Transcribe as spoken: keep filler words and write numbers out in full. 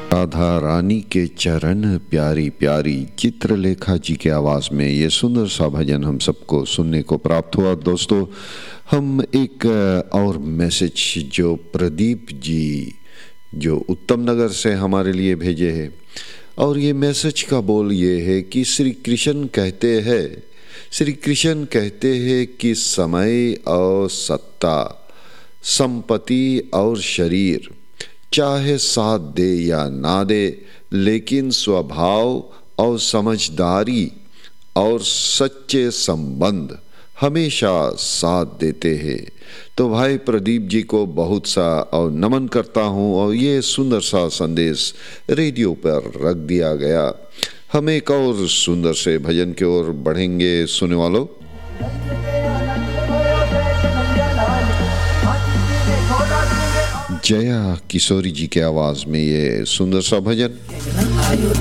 राधा रानी के चरण प्यारी प्यारी चित्रलेखा जी के आवाज़ में ये सुंदर सा भजन हम सबको सुनने को प्राप्त हुआ। दोस्तों, हम एक और मैसेज जो प्रदीप जी जो उत्तम नगर से हमारे लिए भेजे हैं, और ये मैसेज का बोल ये है कि श्री कृष्ण कहते हैं श्री कृष्ण कहते हैं कि समय और सत्ता, संपत्ति और शरीर चाहे साथ दे या ना दे, लेकिन स्वभाव और समझदारी और सच्चे संबंध हमेशा साथ देते हैं। तो भाई प्रदीप जी को बहुत सा और नमन करता हूँ, और ये सुंदर सा संदेश रेडियो पर रख दिया गया। हम एक और सुंदर से भजन की ओर बढ़ेंगे। सुने वालों, जया किशोरी जी के आवाज में ये सुंदर सा भजन।